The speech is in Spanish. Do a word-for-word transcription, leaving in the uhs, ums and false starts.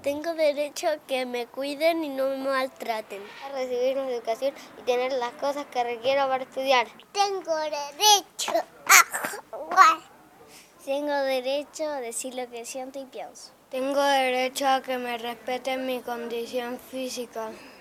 Tengo derecho a que me cuiden y no me maltraten. A recibir una educación y tener las cosas que requiero para estudiar. Tengo derecho a jugar. Tengo derecho a decir lo que siento y pienso. Tengo derecho a que me respeten mi condición física.